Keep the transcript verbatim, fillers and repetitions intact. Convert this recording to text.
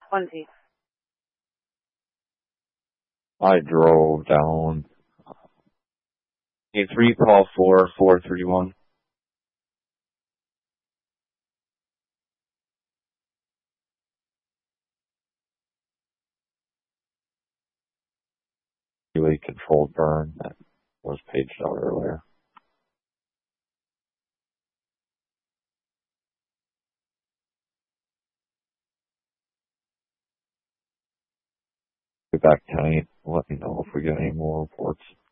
twenty. I drove down. A three, call four, four three one. Really controlled burn that was paged out earlier. Get back tonight. Let me know if we get any more reports.